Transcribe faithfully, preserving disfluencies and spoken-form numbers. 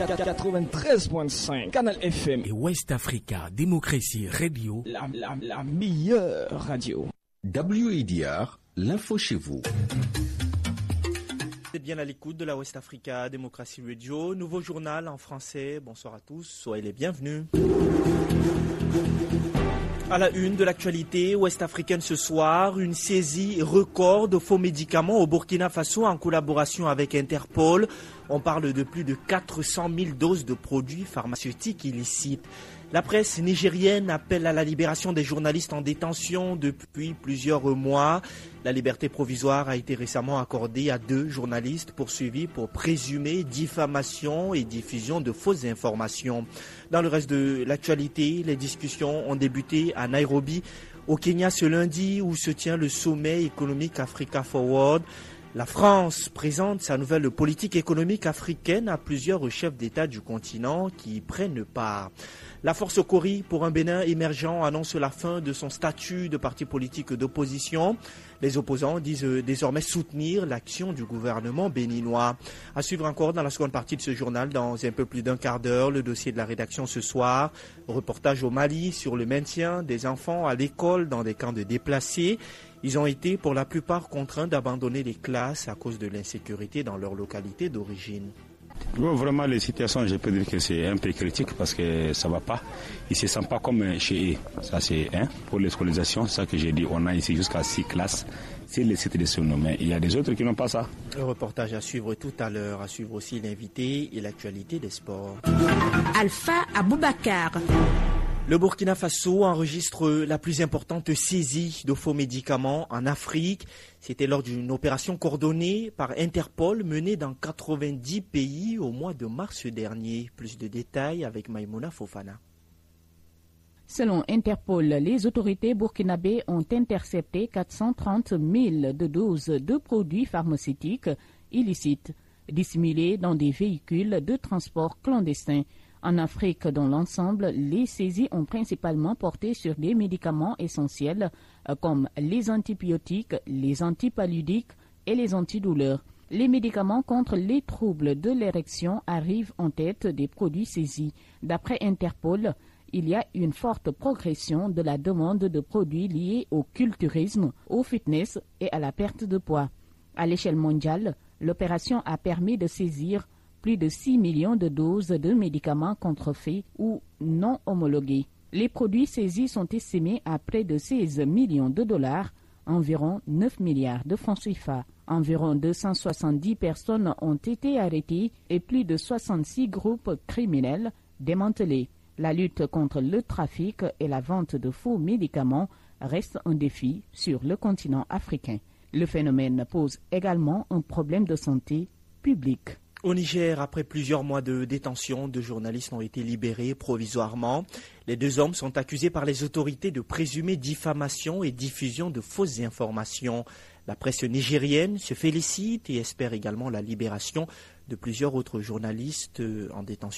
quatre-vingt-treize point cinq, Canal F M. Et West Africa, Démocratie Radio. La, la, la meilleure radio. W A D R, l'info chez vous. Vous êtes bien à l'écoute de la West Africa Démocratie Radio, nouveau journal en français. Bonsoir à tous, soyez les bienvenus. À la une de l'actualité ouest-africaine ce soir, une saisie record de faux médicaments au Burkina Faso en collaboration avec Interpol. On parle de plus de quatre cent mille doses de produits pharmaceutiques illicites. La presse nigérienne appelle à la libération des journalistes en détention depuis plusieurs mois. La liberté provisoire a été récemment accordée à deux journalistes poursuivis pour présumée diffamation et diffusion de fausses informations. Dans le reste de l'actualité, les discussions ont débuté à Nairobi, au Kenya ce lundi, où se tient le sommet économique Africa Forward. La France présente sa nouvelle politique économique africaine à plusieurs chefs d'État du continent qui prennent part. La force Kori pour un Bénin émergent annonce la fin de son statut de parti politique d'opposition. Les opposants disent désormais soutenir l'action du gouvernement béninois. À suivre encore dans la seconde partie de ce journal, dans un peu plus d'un quart d'heure, le dossier de la rédaction ce soir. Reportage au Mali sur le maintien des enfants à l'école dans des camps de déplacés. Ils ont été pour la plupart contraints d'abandonner les classes à cause de l'insécurité dans leur localité d'origine. Oui, vraiment, les situations, je peux dire que c'est un peu critique parce que ça ne va pas. Ils ne se sentent pas comme chez eux. Ça, c'est un. Pour les scolarisation, c'est ça que j'ai dit. On a ici jusqu'à six classes. C'est le site de ce nom. Mais il y a des autres qui n'ont pas ça. Le reportage à suivre tout à l'heure. À suivre aussi l'invité et l'actualité des sports. Alpha Aboubakar. Le Burkina Faso enregistre la plus importante saisie de faux médicaments en Afrique. C'était lors d'une opération coordonnée par Interpol menée dans quatre-vingt-dix pays au mois de mars dernier. Plus de détails avec Maïmouna Fofana. Selon Interpol, les autorités burkinabées ont intercepté quatre cent trente mille de doses de produits pharmaceutiques illicites, dissimulés dans des véhicules de transport clandestins. En Afrique, dans l'ensemble, les saisies ont principalement porté sur des médicaments essentiels comme les antibiotiques, les antipaludiques et les antidouleurs. Les médicaments contre les troubles de l'érection arrivent en tête des produits saisis. D'après Interpol, il y a une forte progression de la demande de produits liés au culturisme, au fitness et à la perte de poids. À l'échelle mondiale, l'opération a permis de saisir plus de six millions de doses de médicaments contrefaits ou non homologués. Les produits saisis sont estimés à près de seize millions de dollars, environ neuf milliards de francs C F A. Environ deux cent soixante-dix personnes ont été arrêtées et plus de soixante-six groupes criminels démantelés. La lutte contre le trafic et la vente de faux médicaments reste un défi sur le continent africain. Le phénomène pose également un problème de santé publique. Au Niger, après plusieurs mois de détention, deux journalistes ont été libérés provisoirement. Les deux hommes sont accusés par les autorités de présumée diffamation et diffusion de fausses informations. La presse nigérienne se félicite et espère également la libération de plusieurs autres journalistes en détention.